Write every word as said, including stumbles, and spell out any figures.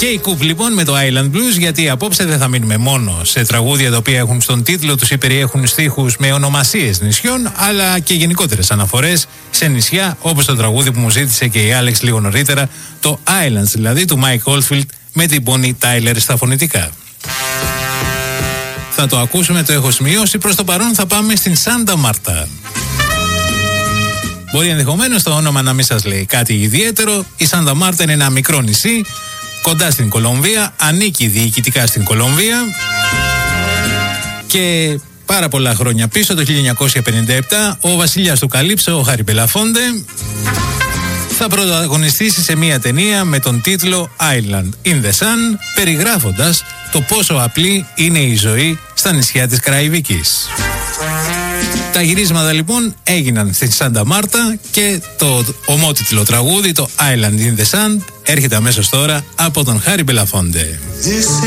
Και η Κουπ λοιπόν με το Island Blues, γιατί απόψε δεν θα μείνουμε μόνο σε τραγούδια τα οποία έχουν στον τίτλο τους ή περιέχουν στίχους με ονομασίες νησιών, αλλά και γενικότερες αναφορές σε νησιά, όπως το τραγούδι που μου ζήτησε και η Άλεξ λίγο νωρίτερα, το Islands δηλαδή του Mike Oldfield με την Bonnie Tyler στα φωνητικά. Θα το ακούσουμε, το έχω σημειώσει. Προς το παρόν θα πάμε στην Σάντα Μάρτα. Μπορεί ενδεχομένως το όνομα να μην σας λέει κάτι ιδιαίτερο. Η Σάντα Μάρτα είναι ένα μικρό νησί κοντά στην Κολομβία, ανήκει διοικητικά στην Κολομβία και πάρα πολλά χρόνια πίσω, το χίλια εννιακόσια πενήντα επτά, ο βασιλιάς του Καλύψο, ο Χάρι Μπελαφόντε, θα πρωταγωνιστήσει σε μια ταινία με τον τίτλο Island in the Sun, περιγράφοντας το πόσο απλή είναι η ζωή στα νησιά της Καραϊβικής. Τα γυρίσματα λοιπόν έγιναν στην Σάντα Μάρτα και το ομότιτλο τραγούδι, το Island in the Sun, έρχεται αμέσως τώρα από τον Χάρι Μπελαφόντε.